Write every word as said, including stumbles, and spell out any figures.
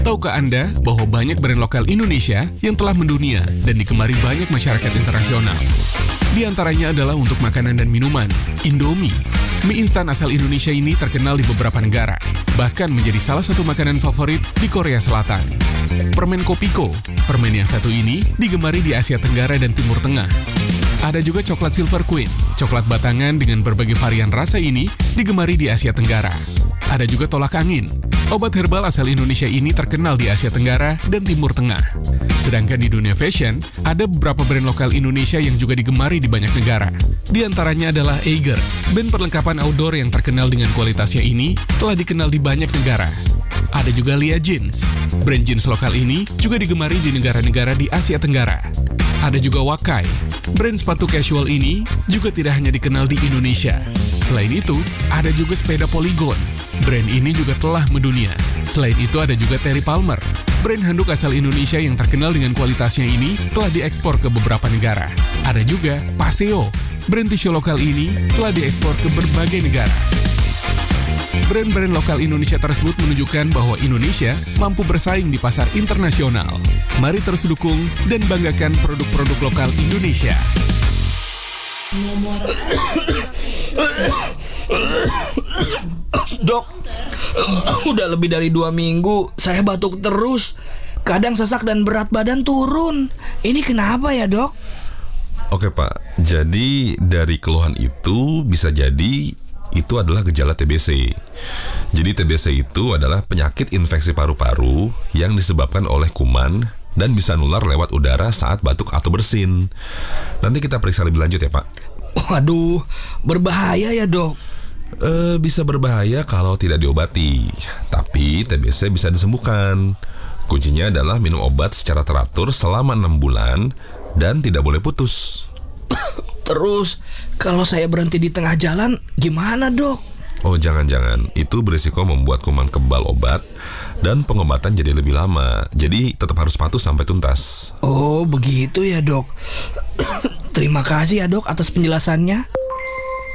Tahukah Anda bahwa banyak brand lokal Indonesia yang telah mendunia dan digemari banyak masyarakat internasional? Di antaranya adalah untuk makanan dan minuman, Indomie. Mie instan asal Indonesia ini terkenal di beberapa negara, bahkan menjadi salah satu makanan favorit di Korea Selatan. Permen Kopiko, permen yang satu ini digemari di Asia Tenggara dan Timur Tengah. Ada juga coklat Silver Queen, coklat batangan dengan berbagai varian rasa ini digemari di Asia Tenggara. Ada juga tolak angin. Obat herbal asal Indonesia ini terkenal di Asia Tenggara dan Timur Tengah. Sedangkan di dunia fashion, ada beberapa brand lokal Indonesia yang juga digemari di banyak negara. Di antaranya adalah Eiger, brand perlengkapan outdoor yang terkenal dengan kualitasnya ini telah dikenal di banyak negara. Ada juga Lia Jeans, brand jeans lokal ini juga digemari di negara-negara di Asia Tenggara. Ada juga Wakai, brand sepatu casual ini juga tidak hanya dikenal di Indonesia. Selain itu, ada juga sepeda Polygon. Brand ini juga telah mendunia. Selain itu ada juga Terry Palmer. Brand handuk asal Indonesia yang terkenal dengan kualitasnya ini telah diekspor ke beberapa negara. Ada juga Paseo. Brand tisu lokal ini telah diekspor ke berbagai negara. Brand-brand lokal Indonesia tersebut menunjukkan bahwa Indonesia mampu bersaing di pasar internasional. Mari terus dukung dan banggakan produk-produk lokal Indonesia. Dok, udah lebih dari dua minggu saya batuk terus. Kadang sesak dan berat badan turun. Ini kenapa ya, Dok? Oke Pak, jadi dari keluhan itu bisa jadi itu adalah gejala T B C. Jadi T B C itu adalah penyakit infeksi paru-paru yang disebabkan oleh kuman dan bisa nular lewat udara saat batuk atau bersin. Nanti kita periksa lebih lanjut ya Pak. Waduh, berbahaya ya, Dok? E, bisa berbahaya kalau tidak diobati. Tapi T B C bisa disembuhkan. Kuncinya adalah minum obat secara teratur selama enam bulan dan tidak boleh putus. Terus, kalau saya berhenti di tengah jalan, gimana, Dok? Oh, jangan-jangan. Itu berisiko membuat kuman kebal obat dan pengobatan jadi lebih lama. Jadi, tetap harus patuh sampai tuntas. Oh, begitu ya, Dok. Terima kasih ya, Dok, atas penjelasannya.